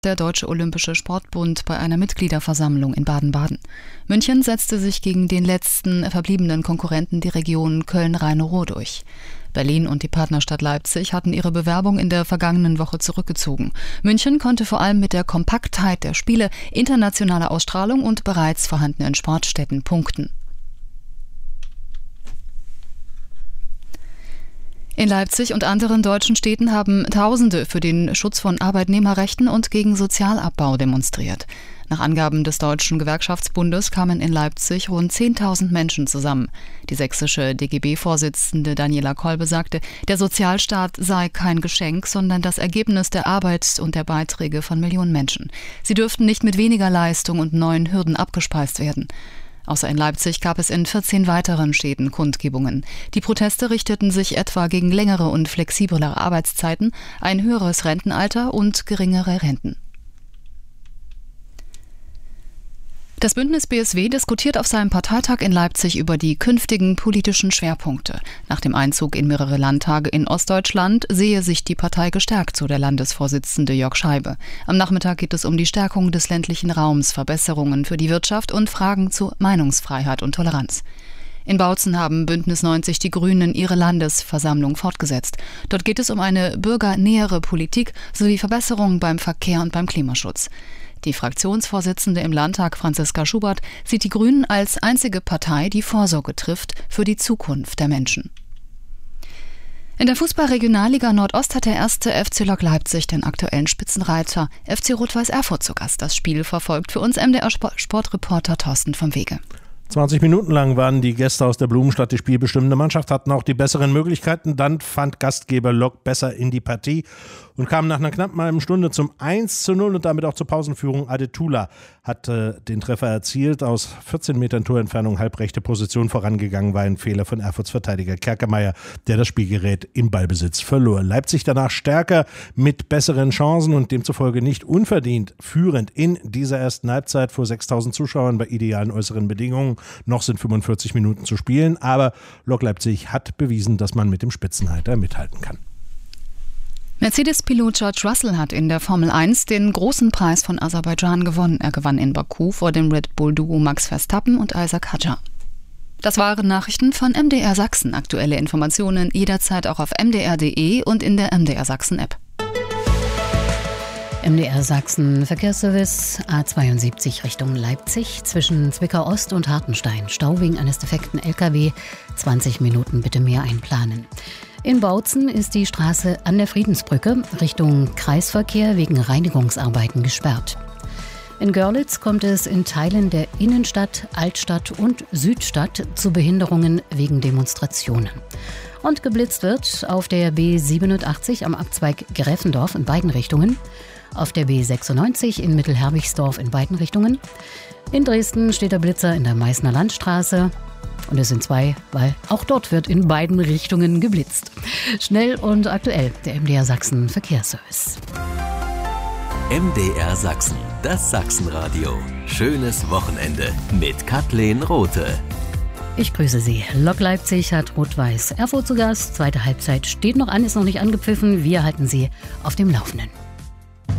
der Deutsche Olympische Sportbund bei einer Mitgliederversammlung in Baden-Baden. München setzte sich gegen den letzten verbliebenen Konkurrenten, die Region Köln-Rhein-Ruhr, durch. Berlin und die Partnerstadt Leipzig hatten ihre Bewerbung in der vergangenen Woche zurückgezogen. München konnte vor allem mit der Kompaktheit der Spiele, internationaler Ausstrahlung und bereits vorhandenen Sportstätten punkten. In Leipzig und anderen deutschen Städten haben Tausende für den Schutz von Arbeitnehmerrechten und gegen Sozialabbau demonstriert. Nach Angaben des Deutschen Gewerkschaftsbundes kamen in Leipzig rund 10.000 Menschen zusammen. Die sächsische DGB-Vorsitzende Daniela Kolbe sagte, der Sozialstaat sei kein Geschenk, sondern das Ergebnis der Arbeit und der Beiträge von Millionen Menschen. Sie dürften nicht mit weniger Leistung und neuen Hürden abgespeist werden. Außer in Leipzig gab es in 14 weiteren Städten Kundgebungen. Die Proteste richteten sich etwa gegen längere und flexiblere Arbeitszeiten, ein höheres Rentenalter und geringere Renten. Das Bündnis BSW diskutiert auf seinem Parteitag in Leipzig über die künftigen politischen Schwerpunkte. Nach dem Einzug in mehrere Landtage in Ostdeutschland sehe sich die Partei gestärkt, so der Landesvorsitzende Jörg Scheibe. Am Nachmittag geht es um die Stärkung des ländlichen Raums, Verbesserungen für die Wirtschaft und Fragen zu Meinungsfreiheit und Toleranz. In Bautzen haben Bündnis 90 die Grünen ihre Landesversammlung fortgesetzt. Dort geht es um eine bürgernähere Politik sowie Verbesserungen beim Verkehr und beim Klimaschutz. Die Fraktionsvorsitzende im Landtag, Franziska Schubert, sieht die Grünen als einzige Partei, die Vorsorge trifft für die Zukunft der Menschen. In der Fußball-Regionalliga Nordost hat der erste FC Lok Leipzig den aktuellen Spitzenreiter FC Rot-Weiß Erfurt zu Gast. Das Spiel verfolgt für uns MDR-Sportreporter Thorsten vom Wege. 20 Minuten lang waren die Gäste aus der Blumenstadt die spielbestimmende Mannschaft, hatten auch die besseren Möglichkeiten. Dann fand Gastgeber Lok besser in die Partie und kam nach einer knappen halben Stunde zum 1:0 und damit auch zur Pausenführung. Adetula hat den Treffer erzielt. Aus 14 Metern Torentfernung, halbrechte Position vorangegangen, war ein Fehler von Erfurts Verteidiger Kerkemeyer, der das Spielgerät im Ballbesitz verlor. Leipzig danach stärker mit besseren Chancen und demzufolge nicht unverdient führend in dieser ersten Halbzeit vor 6.000 Zuschauern bei idealen äußeren Bedingungen. Noch sind 45 Minuten zu spielen, aber Lok Leipzig hat bewiesen, dass man mit dem Spitzenreiter mithalten kann. Mercedes-Pilot George Russell hat in der Formel 1 den großen Preis von Aserbaidschan gewonnen. Er gewann in Baku vor dem Red Bull-Duo Max Verstappen und Isaac Hadjar. Das waren Nachrichten von MDR Sachsen. Aktuelle Informationen jederzeit auch auf mdr.de und in der MDR Sachsen-App. MDR Sachsen Verkehrsservice A72 Richtung Leipzig zwischen Zwickau Ost und Hartenstein. Stau wegen eines defekten LKW. 20 Minuten bitte mehr einplanen. In Bautzen ist die Straße an der Friedensbrücke Richtung Kreisverkehr wegen Reinigungsarbeiten gesperrt. In Görlitz kommt es in Teilen der Innenstadt, Altstadt und Südstadt zu Behinderungen wegen Demonstrationen. Und geblitzt wird auf der B87 am Abzweig Gräfendorf in beiden Richtungen, auf der B96 in Mittelherbigsdorf in beiden Richtungen. In Dresden steht der Blitzer in der Meißner Landstraße. Und es sind zwei, weil auch dort wird in beiden Richtungen geblitzt. Schnell und aktuell, der MDR Sachsen Verkehrsservice. MDR Sachsen, das Sachsenradio. Schönes Wochenende mit Kathleen Rothe. Ich grüße Sie. Lok Leipzig hat Rot-Weiß Erfurt zu Gast. Zweite Halbzeit steht noch an, ist noch nicht angepfiffen. Wir halten Sie auf dem Laufenden.